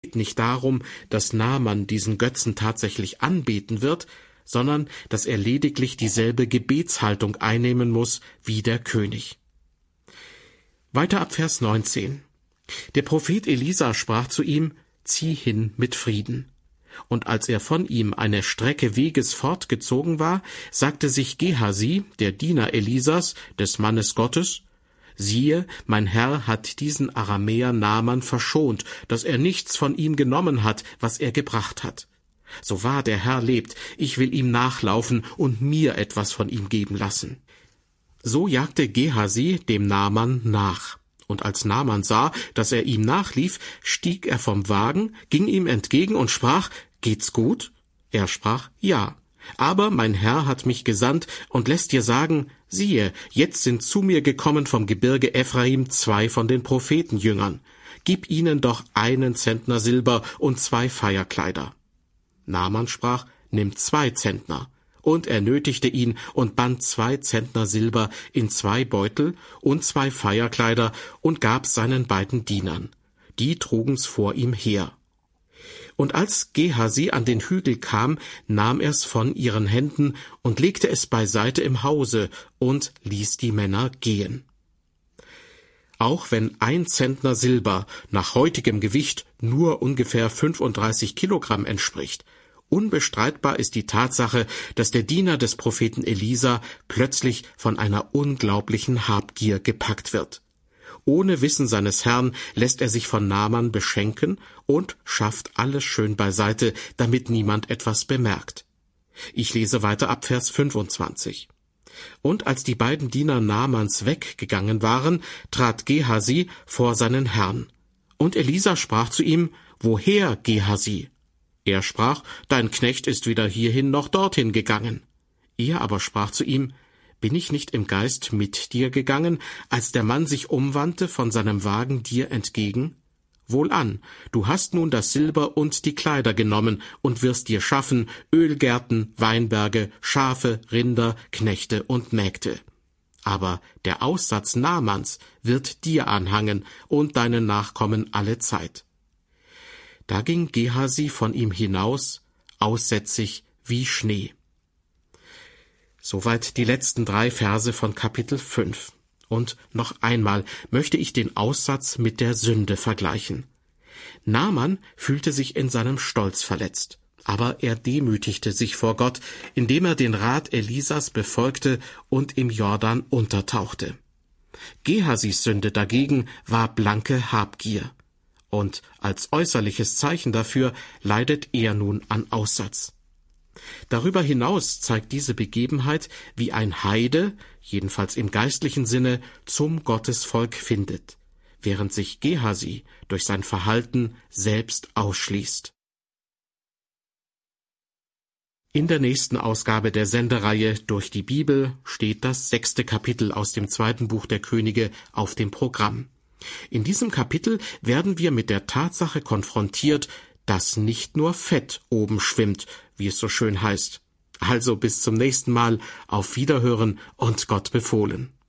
geht nicht darum, dass Naaman diesen Götzen tatsächlich anbeten wird, sondern dass er lediglich dieselbe Gebetshaltung einnehmen muss wie der König. Weiter ab Vers 19. Der Prophet Elisa sprach zu ihm: Zieh hin mit Frieden. Und als er von ihm eine Strecke Weges fortgezogen war, sagte sich Gehasi, der Diener Elisas, des Mannes Gottes: Siehe, mein Herr hat diesen Aramäer Naaman verschont, dass er nichts von ihm genommen hat, was er gebracht hat. So wahr der Herr lebt, ich will ihm nachlaufen und mir etwas von ihm geben lassen. So jagte Gehasi dem Naaman nach. Und als Naaman sah, dass er ihm nachlief, stieg er vom Wagen, ging ihm entgegen und sprach: Geht's gut? Er sprach: Ja. Aber mein Herr hat mich gesandt und lässt dir sagen: Siehe, jetzt sind zu mir gekommen vom Gebirge Ephraim 2 von den Prophetenjüngern. Gib ihnen doch 1 Zentner Silber und 2 Feierkleider. Naaman sprach: Nimm 2 Zentner. Und er nötigte ihn und band 2 Zentner Silber in 2 Beutel und 2 Feierkleider und gab seinen beiden Dienern. Die trugen's vor ihm her. Und als Gehasi an den Hügel kam, nahm er's von ihren Händen und legte es beiseite im Hause und ließ die Männer gehen. Auch wenn 1 Zentner Silber nach heutigem Gewicht nur ungefähr 35 Kilogramm entspricht, unbestreitbar ist die Tatsache, dass der Diener des Propheten Elisa plötzlich von einer unglaublichen Habgier gepackt wird. Ohne Wissen seines Herrn lässt er sich von Naaman beschenken und schafft alles schön beiseite, damit niemand etwas bemerkt. Ich lese weiter ab Vers 25. Und als die beiden Diener Naamans weggegangen waren, trat Gehasi vor seinen Herrn. Und Elisa sprach zu ihm: Woher, Gehasi? Er sprach: Dein Knecht ist weder hierhin noch dorthin gegangen. Er aber sprach zu ihm: Bin ich nicht im Geist mit dir gegangen, als der Mann sich umwandte von seinem Wagen dir entgegen? Wohlan, du hast nun das Silber und die Kleider genommen und wirst dir schaffen Ölgärten, Weinberge, Schafe, Rinder, Knechte und Mägde. Aber der Aussatz Naamans wird dir anhangen und deinen Nachkommen alle Zeit. Da ging Gehasi von ihm hinaus, aussätzig wie Schnee. Soweit die letzten 3 Verse von Kapitel 5. Und noch einmal möchte ich den Aussatz mit der Sünde vergleichen. Naaman fühlte sich in seinem Stolz verletzt, aber er demütigte sich vor Gott, indem er den Rat Elisas befolgte und im Jordan untertauchte. Gehasis Sünde dagegen war blanke Habgier. Und als äußerliches Zeichen dafür leidet er nun an Aussatz. Darüber hinaus zeigt diese Begebenheit, wie ein Heide, jedenfalls im geistlichen Sinne, zum Gottesvolk findet, während sich Gehasi durch sein Verhalten selbst ausschließt. In der nächsten Ausgabe der Sendereihe Durch die Bibel steht das 6. Kapitel aus dem 2. Buch der Könige auf dem Programm. In diesem Kapitel werden wir mit der Tatsache konfrontiert, dass nicht nur Fett oben schwimmt, wie es so schön heißt. Also bis zum nächsten Mal, auf Wiederhören und Gott befohlen.